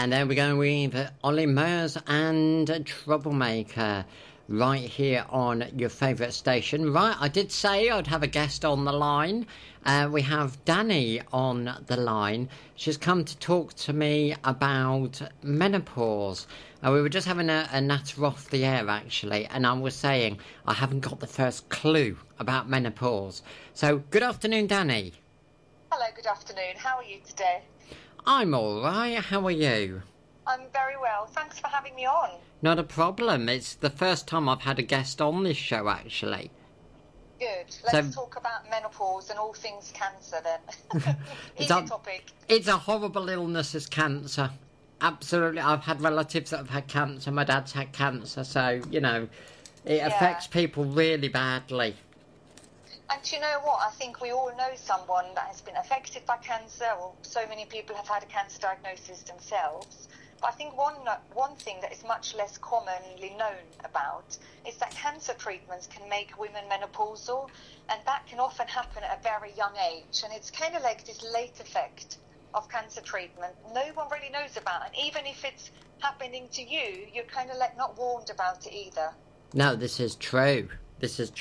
And there we go with Ollie Murs and Troublemaker right here on your favourite station. Right, I did say I'd have a guest on the line. We have Danny on the line. She's come to talk to me about menopause. We were just having a natter off the air, actually, and I was saying I haven't got the first clue about menopause. So, good afternoon, Danny. Hello, good afternoon. How are you today? I'm all right. How are you? I'm very well. Thanks for having me on. Not a problem. It's the first time I've had a guest on this show, actually. Good. Let's talk about menopause and all things cancer then. Easy topic. It's a horrible illness, is cancer. Absolutely. I've had relatives that have had cancer. My dad's had cancer, so, you know, it affects people really badly. And you know what? I think we all know someone that has been affected by cancer, or so many people have had a cancer diagnosis themselves. But I think one thing that is much less commonly known about is that cancer treatments can make women menopausal, and that can often happen at a very young age. And it's kind of like this late effect of cancer treatment no one really knows about. And even if it's happening to you, you're kind of like not warned about it either. No, this is true. This is